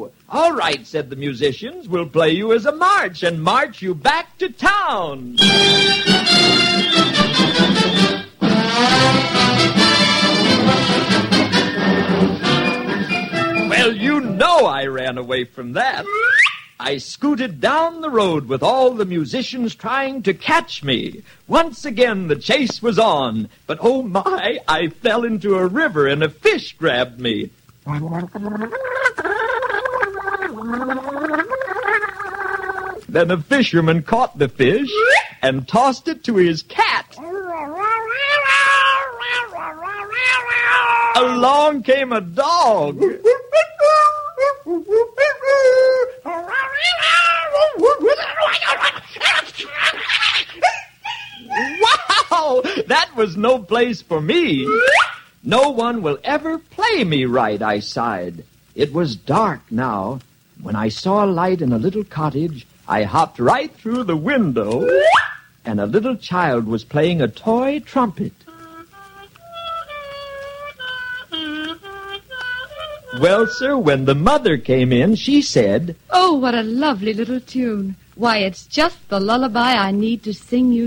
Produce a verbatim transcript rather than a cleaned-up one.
go. All right, said the musicians, we'll play you as a march and march you back to town. Well, you know I ran away from that. I scooted down the road with all the musicians trying to catch me. Once again, the chase was on. But, oh my, I fell into a river and a fish grabbed me. Then a fisherman caught the fish and tossed it to his cat. Along came a dog. Wow! That was no place for me. No one will ever play me right, I sighed. It was dark now. When I saw a light in a little cottage, I hopped right through the window, and a little child was playing a toy trumpet. Well, sir, when the mother came in, she said, "Oh, what a lovely little tune. Why, it's just the lullaby I need to sing you